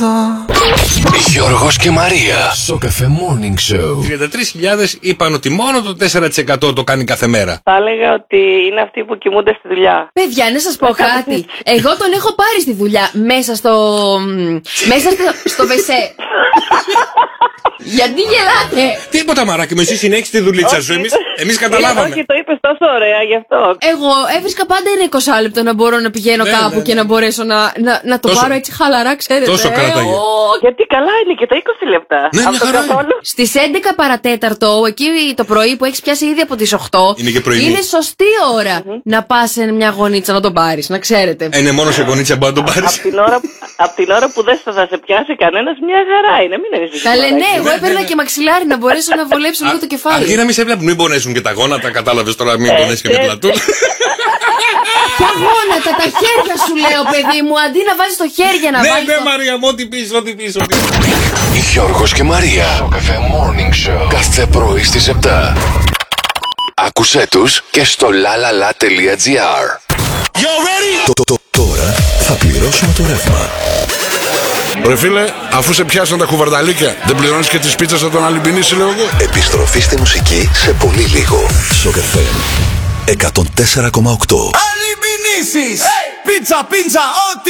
Γιώργος και Μαρία. Σοκαφέ Morning Show. 33.000 είπαν ότι μόνο το 4% το κάνει κάθε μέρα. Θα έλεγα ότι είναι αυτοί που κοιμούνται στη δουλειά. Παιδιά, να σας πω κάτι. Εγώ τον έχω πάρει στη δουλειά μέσα στο βεσέ. Γιατί γελάτε? Τίποτα, μαράκι μου, εσύ συνέχισε τη δουλίτσα σου. Εμείς καταλάβαμε. Όχι, το είπες τόσο ωραία γι' αυτό. Εγώ έβρισκα πάντα ένα 20 λεπτό να μπορώ να πηγαίνω κάπου και να μπορέσω να το πάρω έτσι χαλαρά, ξέρετε. Τόσο κράταγε. Γιατί καλά είναι και τα 20 λεπτά. Ναι, μια χαρά είναι. Στις 11 παρατέταρτο, εκεί το πρωί που έχεις πιάσει ήδη από τις 8, είναι και πρωινή. Είναι σωστή ώρα να πας σε μια γωνίτσα να τον πάρεις, να ξέρετε. Είναι μόνο σε γωνίτσα που να τον πάρεις. Από την ώρα που δεν θα σε πιάσει κανένας, μια χαρά είναι. Μην ανησυχείς. Καλέ, ναι, εγώ έπαιρνα και μαξιλάρι να μπορέσω να βολέψω λίγο το κεφάλι. Αρκεί να μην σε βλέπουν, μην πονέσουν και τα γόνατα, κατάλαβες τώρα, μην πονέσει και με πλατούν. Ποια γόνατα, τα χέρια σου λέω, παιδί μου, αντί να βάζεις το χέρι για να βάλεις. Ναι, Μαρία μου, ό,τι πεις, ό,τι πεις. Γιώργος και Μαρία. Σοκαφέ Morning Show. Κάθε πρωί στις 7. Άκουσέ τους και στο lalala.gr. Τώρα θα πληρώσουμε το ρεύμα. Ρε φίλε, αφού σε πιάσαν τα κουβαρδαλίκια, δεν πληρώνεις και τις πίτσες από τον Αλυμπινίση, λέω εγώ. Επιστροφή στη μουσική σε πολύ λίγο. Σοκαφέ 104,8. Αλυμπινίσεις! Πίτσα, ό,τι